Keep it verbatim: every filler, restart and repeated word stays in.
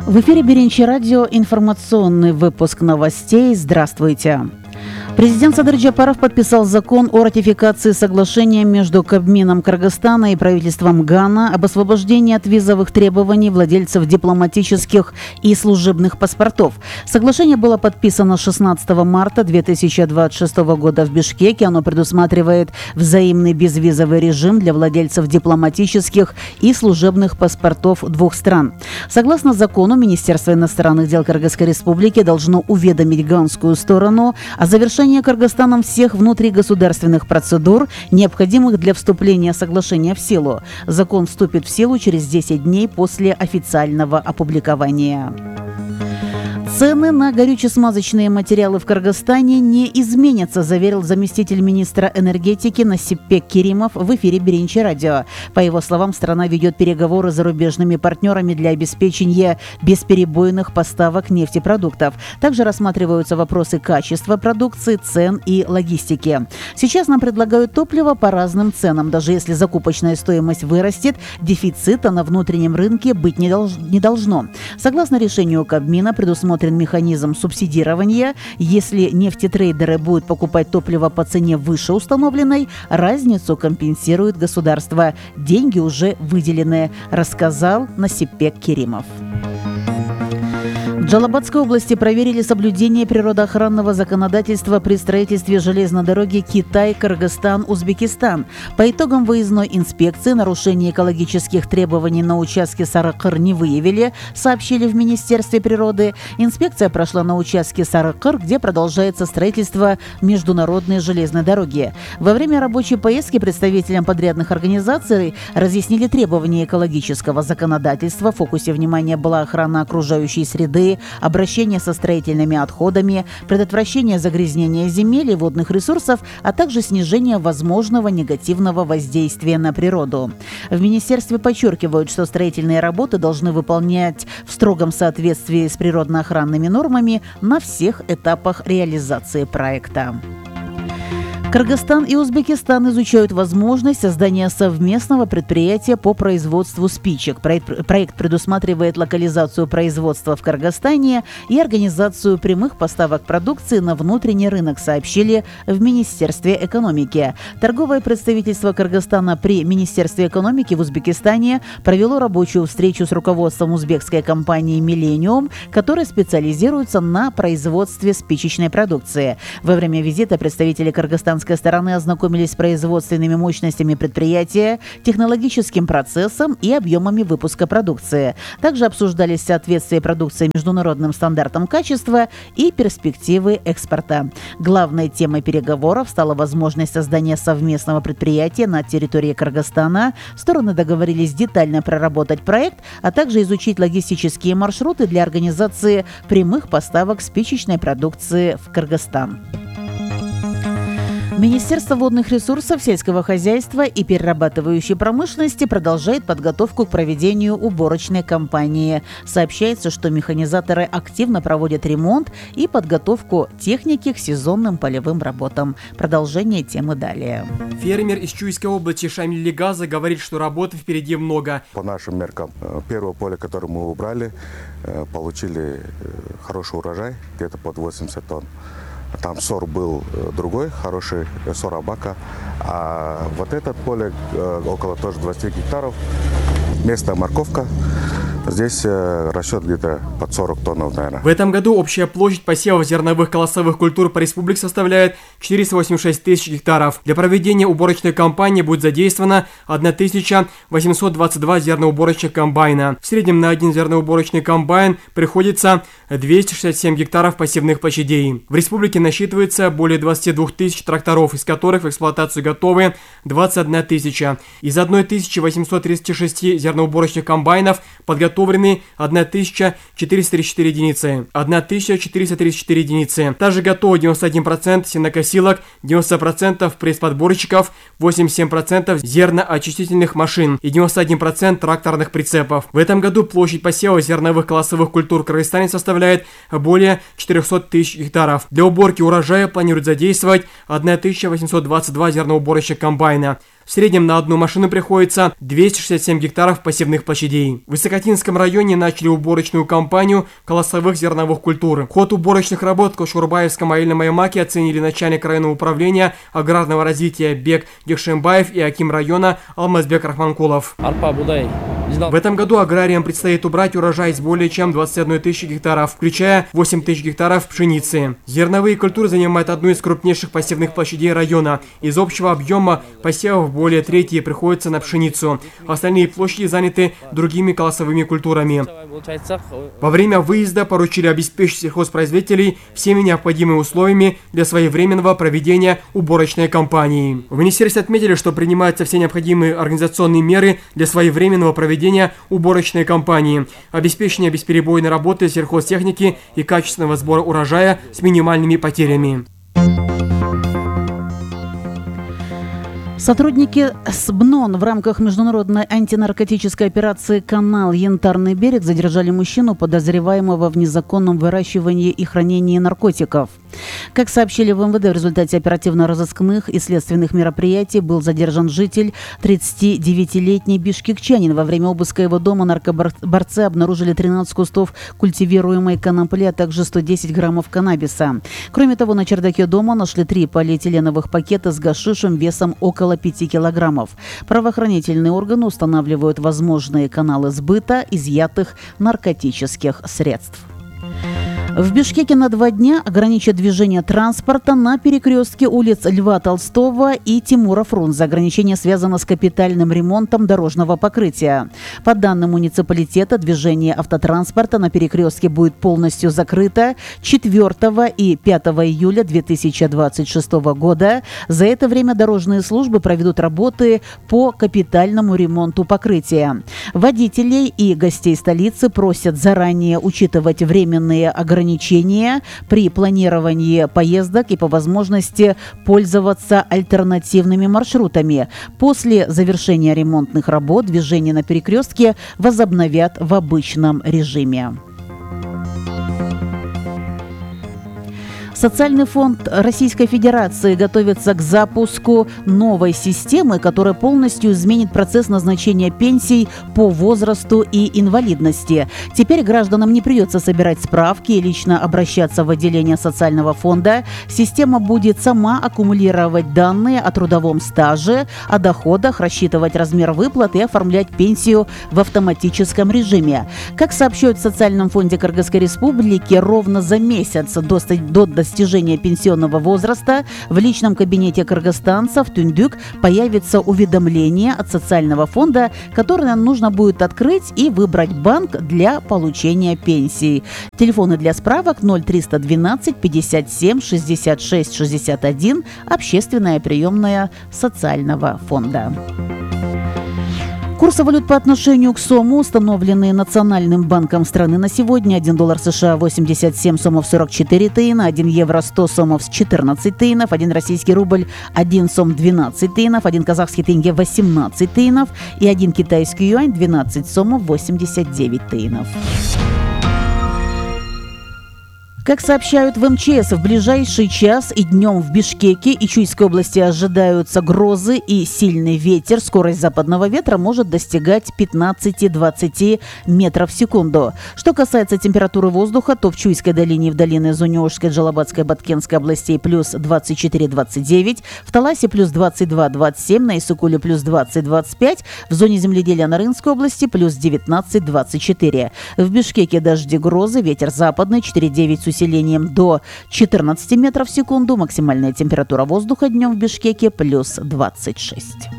В эфире Беренчи радио, информационный выпуск новостей. Здравствуйте. Президент Садыр Джапаров подписал закон о ратификации соглашения между Кабмином Кыргызстана и правительством Гана об освобождении от визовых требований владельцев дипломатических и служебных паспортов. Соглашение было подписано шестнадцатого марта две тысячи двадцать шестого года в Бишкеке. Оно предусматривает взаимный безвизовый режим для владельцев дипломатических и служебных паспортов двух стран. Согласно закону, Министерство иностранных дел Кыргызской Республики должно уведомить ганскую сторону о завершении Кыргызстаном всех внутригосударственных процедур, необходимых для вступления соглашения в силу. Закон вступит в силу через десять дней после официального опубликования. Цены на горюче-смазочные материалы в Кыргызстане не изменятся, заверил заместитель министра энергетики Насипбек Керимов в эфире Беренчи радио. По его словам, страна ведет переговоры с зарубежными партнерами для обеспечения бесперебойных поставок нефтепродуктов. Также рассматриваются вопросы качества продукции, цен и логистики. Сейчас нам предлагают топливо по разным ценам. Даже если закупочная стоимость вырастет, дефицита на внутреннем рынке быть не, долж- не должно. Согласно решению Кабмина, предусмотрен механизм субсидирования. Если нефтетрейдеры будут покупать топливо по цене выше установленной, разницу компенсирует государство. Деньги уже выделены, рассказал Насипбек Керимов. В Джалабадской области проверили соблюдение природоохранного законодательства при строительстве железной дороги Китай-Кыргызстан-Узбекистан. По итогам выездной инспекции нарушений экологических требований на участке Сарыкыр не выявили, сообщили в Министерстве природы. Инспекция прошла на участке Сарыкыр, где продолжается строительство международной железной дороги. Во время рабочей поездки представителям подрядных организаций разъяснили требования экологического законодательства. В фокусе внимания была охрана окружающей среды, обращение со строительными отходами, предотвращение загрязнения земель и водных ресурсов, а также снижение возможного негативного воздействия на природу. В министерстве подчеркивают, что строительные работы должны выполнять в строгом соответствии с природно-охранными нормами на всех этапах реализации проекта. Кыргызстан и Узбекистан изучают возможность создания совместного предприятия по производству спичек. Проект, проект предусматривает локализацию производства в Кыргызстане и организацию прямых поставок продукции на внутренний рынок, сообщили в Министерстве экономики. Торговое представительство Кыргызстана при Министерстве экономики в Узбекистане провело рабочую встречу с руководством узбекской компании «Миллениум», которая специализируется на производстве спичечной продукции. Во время визита представители Кыргызстана стороны ознакомились с производственными мощностями предприятия, технологическим процессом и объемами выпуска продукции. Также обсуждались соответствие продукции международным стандартам качества и перспективы экспорта. Главной темой переговоров стала возможность создания совместного предприятия на территории Кыргызстана. Стороны договорились детально проработать проект, а также изучить логистические маршруты для организации прямых поставок спичечной продукции в Кыргызстан. Министерство водных ресурсов, сельского хозяйства и перерабатывающей промышленности продолжает подготовку к проведению уборочной кампании. Сообщается, что механизаторы активно проводят ремонт и подготовку техники к сезонным полевым работам. Продолжение темы далее. Фермер из Чуйской области Шамиль Легаза говорит, что работы впереди много. По нашим меркам, первое поле, которое мы убрали, получили хороший урожай, где-то под восемьдесят тонн. Там сор был другой, хороший сор Абака. А вот это поле около тоже двадцати гектаров. Местная морковка. Здесь расчет где-то под сорок тонн, наверное. В этом году общая площадь посевов зерновых колосовых культур по республике составляет четыреста восемьдесят шесть тысяч гектаров. Для проведения уборочной кампании будет задействовано тысяча восемьсот двадцать два зерноуборочных комбайна. В среднем на один зерноуборочный комбайн приходится двести шестьдесят семь гектаров посевных площадей. В республике насчитывается более двадцати двух тысяч тракторов, из которых в эксплуатацию готовы двадцать одна тысяча. Из тысячи восьмисот тридцати шести зерноуборочных комбайнов подготовлены тысяча четыреста тридцать четыре единицы. тысяча четыреста тридцать четыре единицы. Также готово девяносто один процент сенокосилок, девяносто процентов пресс-подборщиков, восемьдесят семь процентов зерноочистительных машин и девяносто один процент тракторных прицепов. В этом году площадь посева зерновых колосовых культур в Кыргызстане составляет более четырехсот тысяч гектаров. Для уборки урожая планируют задействовать тысячу восемьсот двадцать два зерноуборочных комбайна. В среднем на одну машину приходится двести шестьдесят семь гектаров посевных площадей. В Высокотинском районе начали уборочную кампанию колосовых зерновых культур. Ход уборочных работ в Кошурбаевском аильном аймаке оценили начальник районного управления аграрного развития Бек Гекшембаев и аким района Алмазбек Рахманкулов. В этом году аграриям предстоит убрать урожай с более чем двадцати одной тысячи гектаров, включая восемь тысяч гектаров пшеницы. Зерновые культуры занимают одну из крупнейших посевных площадей района. Из общего объема посевов более трети приходится на пшеницу. Остальные площади заняты другими колосовыми культурами. Во время выезда поручили обеспечить сельхозпроизводителей всеми необходимыми условиями для своевременного проведения уборочной кампании. В министерстве отметили, что принимаются все необходимые организационные меры для своевременного проведения уборочной кампании, обеспечения бесперебойной работы сельхозтехники и качественного сбора урожая с минимальными потерями. Сотрудники СБНОН в рамках международной антинаркотической операции «Канал Янтарный берег» задержали мужчину, подозреваемого в незаконном выращивании и хранении наркотиков. Как сообщили в эм вэ дэ, в результате оперативно-розыскных и следственных мероприятий был задержан житель тридцатидевятилетний бишкекчанин. Во время обыска его дома наркоборцы обнаружили тринадцать кустов культивируемой конопли, а также сто десять граммов каннабиса. Кроме того, на чердаке дома нашли три полиэтиленовых пакета с гашишем весом около пяти килограммов. Правоохранительные органы устанавливают возможные каналы сбыта изъятых наркотических средств. В Бишкеке на два дня ограничат движение транспорта на перекрестке улиц Льва Толстого и Тимура Фрунзе. Ограничение связано с капитальным ремонтом дорожного покрытия. По данным муниципалитета, движение автотранспорта на перекрестке будет полностью закрыто четвёртого и пятого июля две тысячи двадцать шестого года. За это время дорожные службы проведут работы по капитальному ремонту покрытия. Водителей и гостей столицы просят заранее учитывать временные ограничения при планировании поездок и по возможности пользоваться альтернативными маршрутами. После завершения ремонтных работ движение на перекрестке возобновят в обычном режиме. Социальный фонд Российской Федерации готовится к запуску новой системы, которая полностью изменит процесс назначения пенсий по возрасту и инвалидности. Теперь гражданам не придется собирать справки и лично обращаться в отделение социального фонда. Система будет сама аккумулировать данные о трудовом стаже, о доходах, рассчитывать размер выплат и оформлять пенсию в автоматическом режиме. Как сообщают в Социальном фонде Кыргызской Республики, ровно за месяц до достижения достижения пенсионного возраста в личном кабинете кыргызстанцев Түндүк появится уведомление от социального фонда, которое нам нужно будет открыть и выбрать банк для получения пенсии. Телефоны для справок ноль триста двенадцать пятьдесят семь шестьдесят шесть шестьдесят один, общественная приемная социального фонда. Курсы валют по отношению к сому, установленные Национальным банком страны на сегодня: один доллар США восемьдесят семь сомов сорок четыре тыйна, один евро сто сомов четырнадцать тыйнов, один российский рубль один сом двенадцать тыйнов, один казахский тенге восемнадцать тыйнов и один китайский юань двенадцать сомов восемьдесят девять тыйнов. Как сообщают в эм че эс, в ближайший час и днем в Бишкеке и Чуйской области ожидаются грозы и сильный ветер. Скорость западного ветра может достигать пятнадцати-двадцати метров в секунду. Что касается температуры воздуха, то в Чуйской долине и в долине Зунёшской, Джалабадской, Баткенской областей плюс двадцать четыре - двадцать девять, в Таласе плюс двадцать два - двадцать семь, на Исыкуле плюс двадцать - двадцать пять, в зоне земледелия на Рынской области плюс девятнадцать - двадцать четыре. В Бишкеке дожди, грозы, ветер западный четыре - девять с усилением до четырнадцати метров в секунду. Максимальная температура воздуха днем в Бишкеке плюс двадцать шесть.